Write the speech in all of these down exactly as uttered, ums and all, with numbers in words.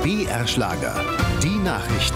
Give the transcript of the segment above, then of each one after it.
B R Schlager, die Nachrichten.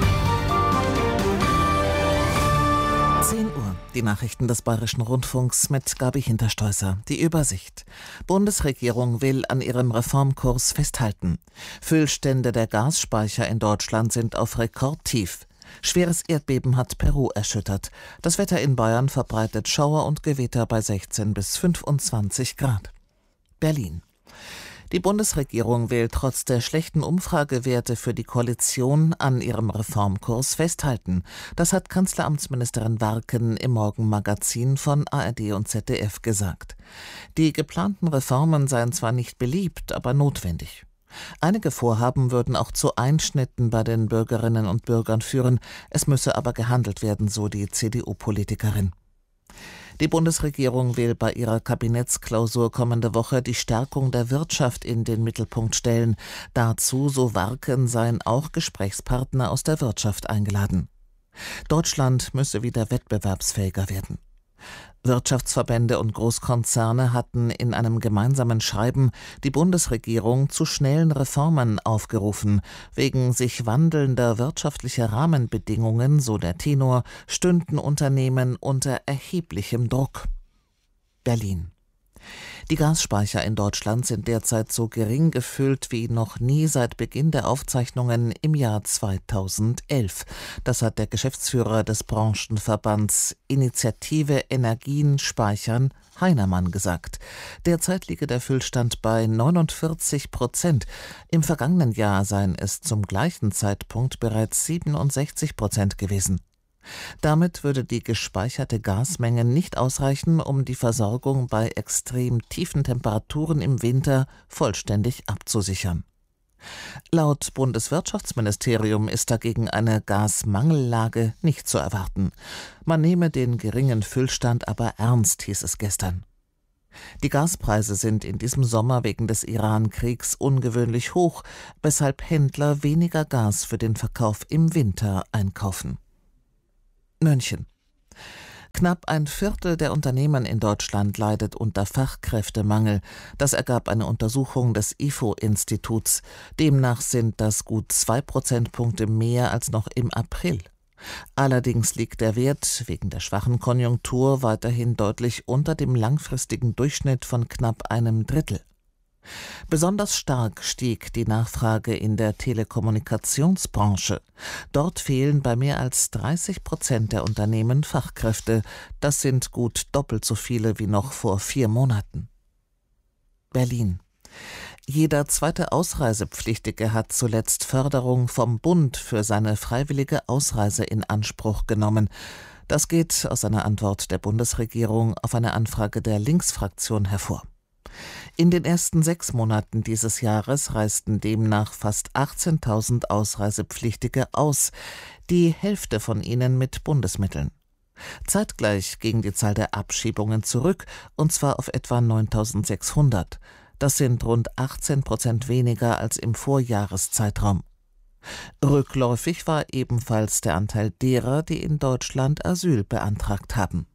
zehn Uhr, die Nachrichten des Bayerischen Rundfunks mit Gabi Hinterstoißer. Die Übersicht. Bundesregierung will an ihrem Reformkurs festhalten. Füllstände der Gasspeicher in Deutschland sind auf Rekordtief. Schweres Erdbeben hat Peru erschüttert. Das Wetter in Bayern verbreitet Schauer und Gewitter bei sechzehn bis fünfundzwanzig Grad. Berlin. Die Bundesregierung will trotz der schlechten Umfragewerte für die Koalition an ihrem Reformkurs festhalten. Das hat Kanzleramtsministerin Warken im Morgenmagazin von A R D und Z D F gesagt. Die geplanten Reformen seien zwar nicht beliebt, aber notwendig. Einige Vorhaben würden auch zu Einschnitten bei den Bürgerinnen und Bürgern führen. Es müsse aber gehandelt werden, so die C D U-Politikerin. Die Bundesregierung will bei ihrer Kabinettsklausur kommende Woche die Stärkung der Wirtschaft in den Mittelpunkt stellen. Dazu, so Warken, seien auch Gesprächspartner aus der Wirtschaft eingeladen. Deutschland müsse wieder wettbewerbsfähiger werden. Wirtschaftsverbände und Großkonzerne hatten in einem gemeinsamen Schreiben die Bundesregierung zu schnellen Reformen aufgerufen. Wegen sich wandelnder wirtschaftlicher Rahmenbedingungen, so der Tenor, stünden Unternehmen unter erheblichem Druck. Berlin. Die Gasspeicher in Deutschland sind derzeit so gering gefüllt wie noch nie seit Beginn der Aufzeichnungen im Jahr zweitausendelf. Das hat der Geschäftsführer des Branchenverbands Initiative Energien Speichern, Heinermann, gesagt. Derzeit liege der Füllstand bei neunundvierzig Prozent. Im vergangenen Jahr seien es zum gleichen Zeitpunkt bereits siebenundsechzig Prozent gewesen. Damit würde die gespeicherte Gasmenge nicht ausreichen, um die Versorgung bei extrem tiefen Temperaturen im Winter vollständig abzusichern. Laut Bundeswirtschaftsministerium ist dagegen eine Gasmangellage nicht zu erwarten. Man nehme den geringen Füllstand aber ernst, hieß es gestern. Die Gaspreise sind in diesem Sommer wegen des Iran-Kriegs ungewöhnlich hoch, weshalb Händler weniger Gas für den Verkauf im Winter einkaufen. München. Knapp ein Viertel der Unternehmen in Deutschland leidet unter Fachkräftemangel. Das ergab eine Untersuchung des I F O-Instituts. Demnach sind das gut zwei Prozentpunkte mehr als noch im April. Allerdings liegt der Wert wegen der schwachen Konjunktur weiterhin deutlich unter dem langfristigen Durchschnitt von knapp einem Drittel. Besonders stark stieg die Nachfrage in der Telekommunikationsbranche. Dort fehlen bei mehr als dreißig Prozent der Unternehmen Fachkräfte. Das sind gut doppelt so viele wie noch vor vier Monaten. Berlin. Jeder zweite Ausreisepflichtige hat zuletzt Förderung vom Bund für seine freiwillige Ausreise in Anspruch genommen. Das geht aus einer Antwort der Bundesregierung auf eine Anfrage der Linksfraktion hervor. In den ersten sechs Monaten dieses Jahres reisten demnach fast achtzehntausend Ausreisepflichtige aus, die Hälfte von ihnen mit Bundesmitteln. Zeitgleich ging die Zahl der Abschiebungen zurück, und zwar auf etwa neuntausendsechshundert. Das sind rund achtzehn Prozent weniger als im Vorjahreszeitraum. Rückläufig war ebenfalls der Anteil derer, die in Deutschland Asyl beantragt haben.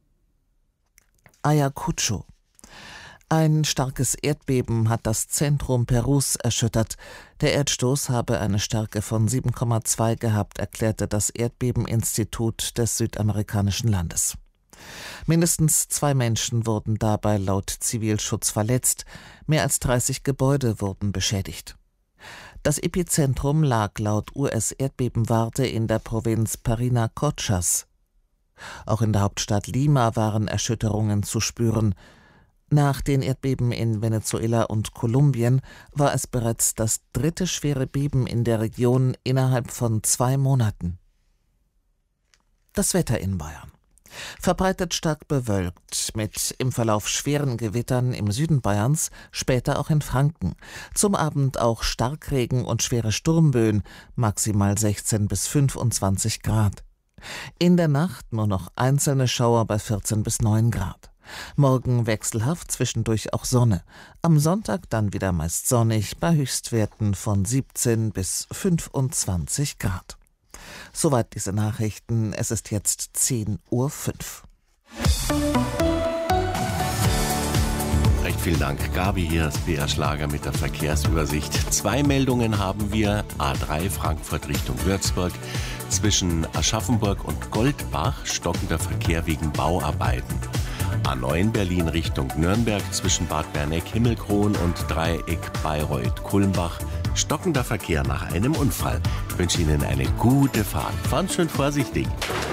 Ayacucho. Ein starkes Erdbeben hat das Zentrum Perus erschüttert. Der Erdstoß habe eine Stärke von sieben Komma zwei gehabt, erklärte das Erdbebeninstitut des südamerikanischen Landes. Mindestens zwei Menschen wurden dabei laut Zivilschutz verletzt. Mehr als dreißig Gebäude wurden beschädigt. Das Epizentrum lag laut U S-Erdbebenwarte in der Provinz Parinacochas. Auch in der Hauptstadt Lima waren Erschütterungen zu spüren. Nach den Erdbeben in Venezuela und Kolumbien war es bereits das dritte schwere Beben in der Region innerhalb von zwei Monaten. Das Wetter in Bayern. Verbreitet stark bewölkt, mit im Verlauf schweren Gewittern im Süden Bayerns, später auch in Franken. Zum Abend auch Starkregen und schwere Sturmböen, maximal sechzehn bis fünfundzwanzig Grad. In der Nacht nur noch einzelne Schauer bei vierzehn bis neun Grad. Morgen wechselhaft, zwischendurch auch Sonne. Am Sonntag dann wieder meist sonnig bei Höchstwerten von siebzehn bis fünfundzwanzig Grad. Soweit diese Nachrichten. Es ist jetzt zehn Uhr fünf. Recht vielen Dank. Gabi hier, das B R Schlager mit der Verkehrsübersicht. Zwei Meldungen haben wir. A drei Frankfurt Richtung Würzburg. Zwischen Aschaffenburg und Goldbach stockender Verkehr wegen Bauarbeiten. A neun Berlin Richtung Nürnberg zwischen Bad Berneck-Himmelkron und Dreieck Bayreuth-Kulmbach. Stockender Verkehr nach einem Unfall. Ich wünsche Ihnen eine gute Fahrt. Fahren schön vorsichtig.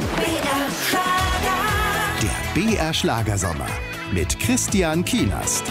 Der B R Schlagersommer mit Christian Kienast.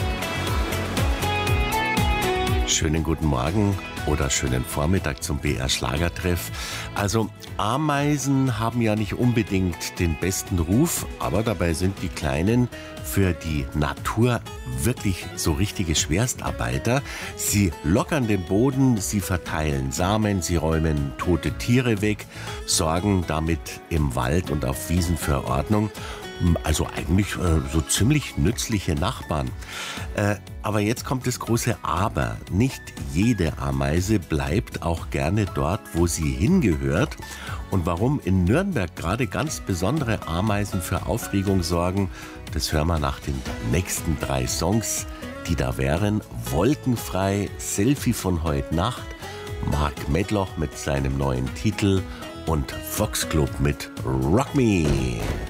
Schönen guten Morgen oder schönen Vormittag zum B R Schlagertreff. Also Ameisen haben ja nicht unbedingt den besten Ruf, aber dabei sind die Kleinen für die Natur wirklich so richtige Schwerstarbeiter. Sie lockern den Boden, sie verteilen Samen, sie räumen tote Tiere weg, sorgen damit im Wald und auf Wiesen für Ordnung. Also eigentlich äh, so ziemlich nützliche Nachbarn. Äh, aber jetzt kommt das große Aber. Nicht jede Ameise bleibt auch gerne dort, wo sie hingehört. Und warum in Nürnberg gerade ganz besondere Ameisen für Aufregung sorgen, das hören wir nach den nächsten drei Songs, die da wären. Wolkenfrei, Selfie von heute Nacht, Mark Medloch mit seinem neuen Titel und Fox Club mit Rock Me.